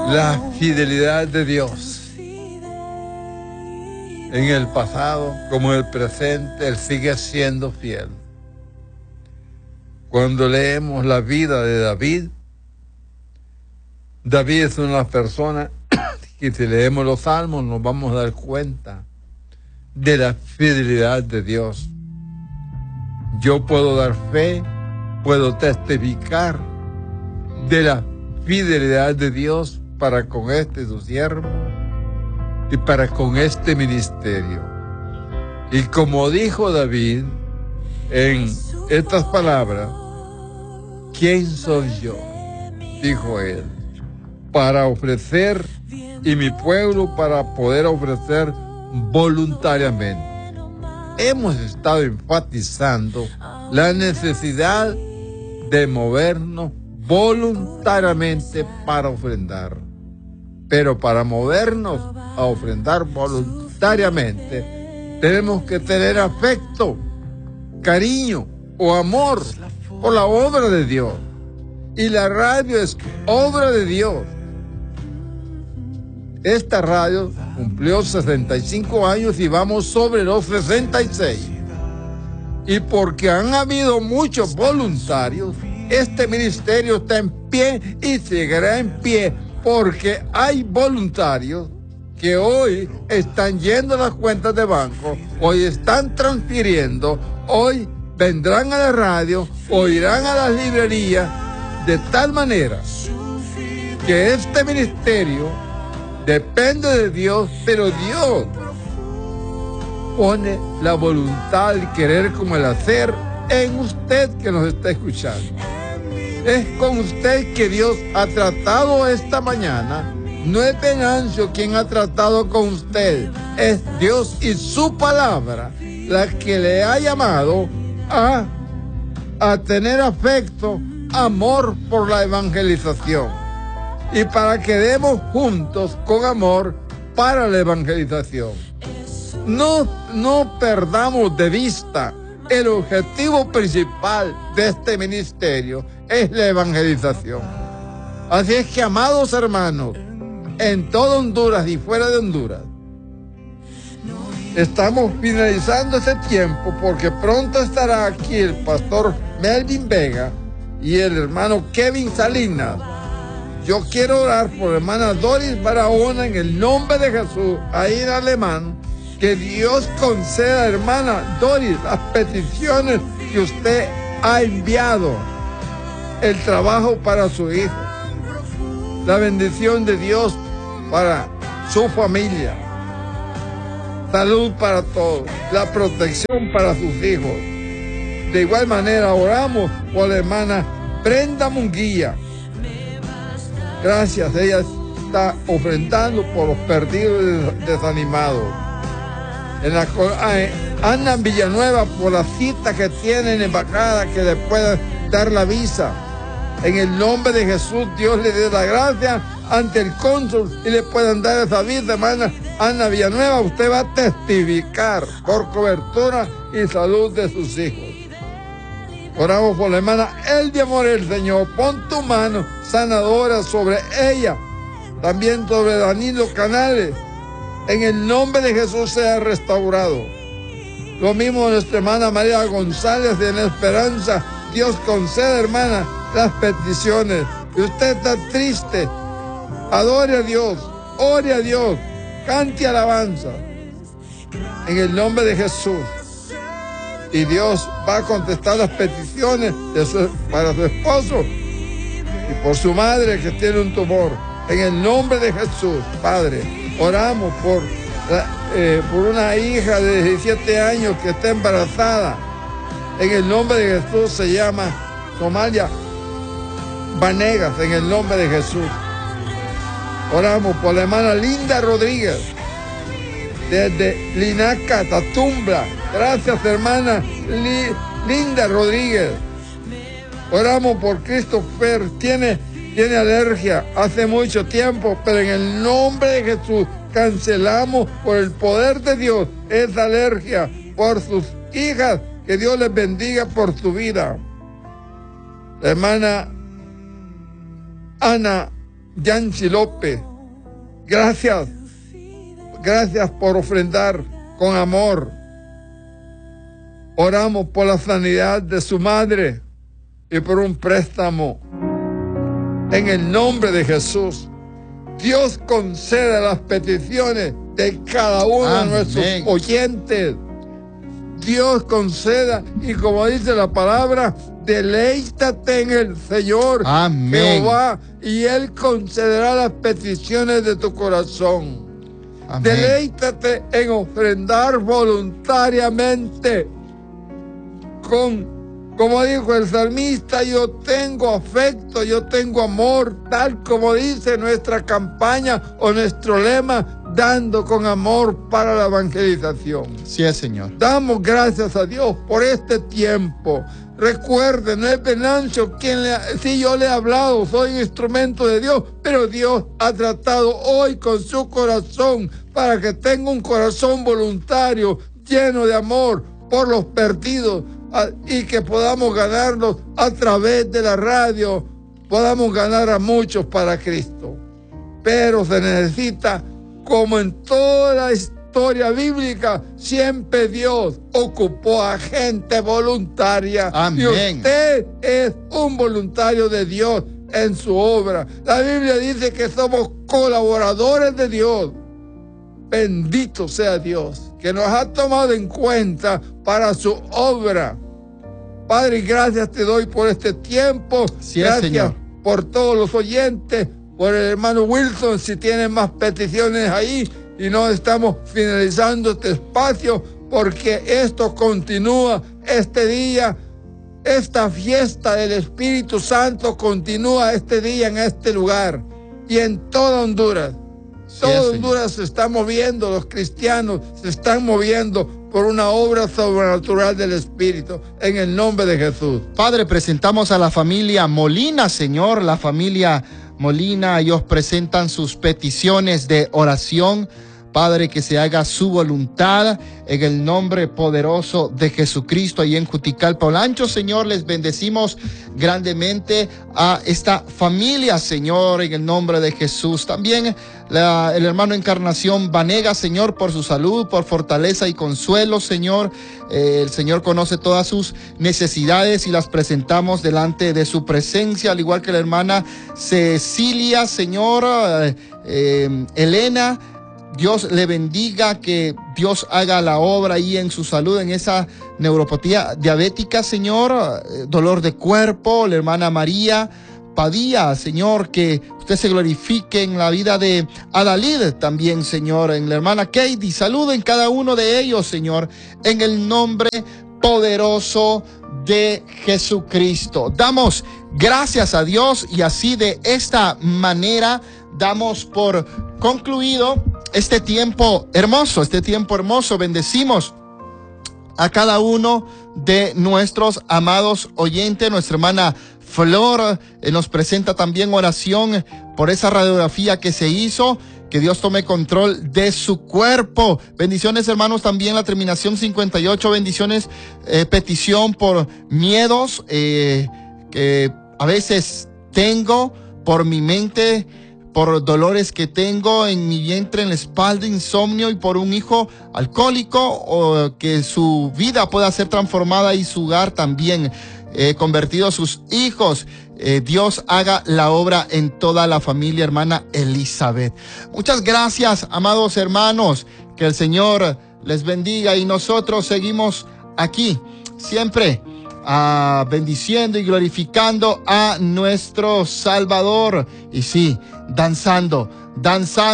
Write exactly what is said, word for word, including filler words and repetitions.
La fidelidad de Dios. En el pasado como en el presente, Él sigue siendo fiel. Cuando leemos la vida de David, David es una persona que si leemos los salmos nos vamos a dar cuenta de la fidelidad de Dios. Yo puedo dar fe, puedo testificar de la fidelidad de Dios para con este su siervo y para con este ministerio. Y como dijo David en estas palabras, ¿quién soy yo?, dijo él, para ofrecer, y mi pueblo para poder ofrecer voluntariamente. Hemos estado enfatizando la necesidad de movernos voluntariamente para ofrendar. Pero para movernos a ofrendar voluntariamente, tenemos que tener afecto, cariño o amor por la obra de Dios. Y la radio es obra de Dios. Esta radio cumplió sesenta y cinco años y vamos sobre los sesenta y seis. Y porque han habido muchos voluntarios, este ministerio está en pie y seguirá en pie, porque hay voluntarios que hoy están yendo a las cuentas de banco, hoy están transfiriendo, hoy vendrán a la radio, o irán a las librerías, de tal manera que este ministerio depende de Dios, pero Dios pone la voluntad, el querer como el hacer en usted que nos está escuchando. Es con usted que Dios ha tratado esta mañana. No es Venancio quien ha tratado con usted, es Dios y su palabra la que le ha llamado a, a tener afecto, amor por la evangelización, y para que demos juntos con amor para la evangelización. No, no perdamos de vista el objetivo principal de este ministerio es la evangelización. Así es que, amados hermanos, en todo Honduras y fuera de Honduras, estamos finalizando ese tiempo porque pronto estará aquí el pastor Melvin Vega y el hermano Kevin Salinas. Yo quiero orar por la hermana Doris Barahona en el nombre de Jesús, ahí en alemán, que Dios conceda, hermana Doris, las peticiones que usted ha enviado, el trabajo para su hijo, la bendición de Dios para su familia, salud para todos, la protección para sus hijos. De igual manera oramos por la hermana Brenda Munguía. Gracias, ella está ofrendando por los perdidos y desanimados. En la, Ana Villanueva por la cita que tiene en la embajada, que le puedan dar la visa. En el nombre de Jesús, Dios le dé la gracia ante el cónsul y le puedan dar esa visa, hermana Ana Villanueva. Usted va a testificar por cobertura y salud de sus hijos. Oramos por la hermana Elvia Morel, Señor. Pon tu mano sanadora sobre ella, también sobre Danilo Canales. En el nombre de Jesús sea restaurado. Lo mismo nuestra hermana María González de La Esperanza. Dios conceda, hermana, las peticiones. Y usted está triste, adore a Dios, ore a Dios, cante alabanza. En el nombre de Jesús. Y Dios va a contestar las peticiones de su, para su esposo y por su madre que tiene un tumor. En el nombre de Jesús, Padre, oramos por, eh, por una hija de diecisiete años que está embarazada. En el nombre de Jesús, se llama Somalia Vanegas, en el nombre de Jesús. Oramos por la hermana Linda Rodríguez, desde Linaca, Tatumbla. Gracias, hermana Li, Linda Rodríguez. Oramos por Christopher, tiene, tiene alergia hace mucho tiempo, pero en el nombre de Jesús cancelamos por el poder de Dios esa alergia por sus hijas. Que Dios les bendiga por su vida. La hermana Ana Yancy López. Gracias. Gracias por ofrendar con amor. Oramos por la sanidad de su madre y por un préstamo. En el nombre de Jesús, Dios conceda las peticiones de cada uno Amén. De nuestros oyentes. Dios conceda, y como dice la palabra, deleítate en el Señor, Amén. Jehová, y Él concederá las peticiones de tu corazón. Amén. Deleítate en ofrendar voluntariamente. Con, como dijo el salmista, yo tengo afecto, yo tengo amor, tal como dice nuestra campaña o nuestro lema, dando con amor para la evangelización. Sí, Señor. Damos gracias a Dios por este tiempo. Recuerden, no es Venancio quien le, si yo le he hablado, soy un instrumento de Dios, pero Dios ha tratado hoy con su corazón para que tenga un corazón voluntario, lleno de amor por los perdidos, a, y que podamos ganarlos a través de la radio, podamos ganar a muchos para Cristo. Pero se necesita, como en toda la historia bíblica, siempre Dios ocupó a gente voluntaria. Amén. Y usted es un voluntario de Dios en su obra. La Biblia dice que somos colaboradores de Dios. Bendito sea Dios, que nos ha tomado en cuenta para su obra. Padre, gracias te doy por este tiempo. Sí, gracias, Señor. Por todos los oyentes, por el hermano Wilson, si tienen más peticiones ahí, y no estamos finalizando este espacio, porque esto continúa este día, esta fiesta del Espíritu Santo continúa este día en este lugar y en toda Honduras. Sí, Todo Honduras se está moviendo, los cristianos se están moviendo por una obra sobrenatural del Espíritu, en el nombre de Jesús. Padre, presentamos a la familia Molina, Señor, la familia Molina, ellos presentan sus peticiones de oración. Padre, que se haga su voluntad en el nombre poderoso de Jesucristo. Ahí en Juticalpa, Olancho, Señor, les bendecimos grandemente a esta familia, Señor, en el nombre de Jesús. También la, el hermano Encarnación Vanega, Señor, por su salud, por fortaleza y consuelo, Señor. Eh, el Señor conoce todas sus necesidades y las presentamos delante de su presencia, al igual que la hermana Cecilia, Señor, eh, eh, Elena. Dios le bendiga, que Dios haga la obra ahí en su salud, en esa neuropatía diabética, Señor, eh, dolor de cuerpo, la hermana María Padilla, Señor, que usted se glorifique en la vida de Adalid también, Señor, en la hermana Katie, salud en cada uno de ellos, Señor, en el nombre poderoso de Jesucristo. Damos gracias a Dios y así de esta manera damos por concluido este tiempo hermoso, este tiempo hermoso. Bendecimos a cada uno de nuestros amados oyentes. Nuestra hermana Flor eh, nos presenta también oración por esa radiografía que se hizo. Que Dios tome control de su cuerpo. Bendiciones, hermanos, también la terminación cincuenta y ocho. Bendiciones, eh, petición por miedos eh, que a veces tengo por mi mente, por dolores que tengo en mi vientre, en la espalda, insomnio, y por un hijo alcohólico, o que su vida pueda ser transformada y su hogar también eh, convertido a sus hijos. Eh, Dios haga la obra en toda la familia, hermana Elizabeth. Muchas gracias, amados hermanos, que el Señor les bendiga, y nosotros seguimos aquí siempre Ah, bendiciendo y glorificando a nuestro Salvador. Y sí, danzando, danzando.